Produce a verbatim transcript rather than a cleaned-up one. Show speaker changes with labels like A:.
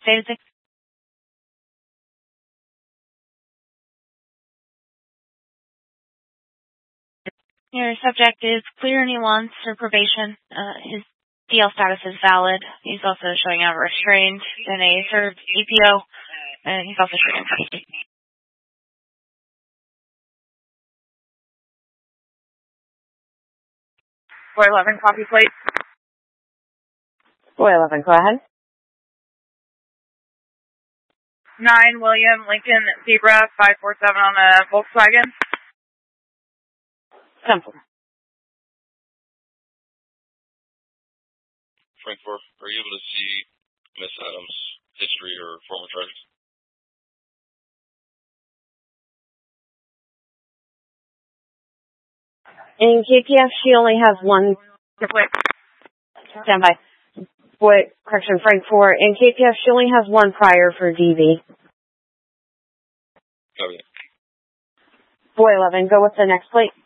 A: Stated six. Your subject is clear and he wants for probation. Uh, his D L status is valid. He's also showing out restrained in a served E P O, and he's also showing in custody. four eleven, copy plate.
B: four eleven, go ahead.
A: nine William Lincoln Zebra five four seven on a Volkswagen.
B: Simple.
C: Frank four, are you able to see Miss Adams' history or former charges?
B: In K P F, she only has one.
A: Wait.
B: Stand by. Boy, correction, Frank four. In K P F, she only has one prior for D V.
C: Copy.
B: Boy eleven, go with the next plate.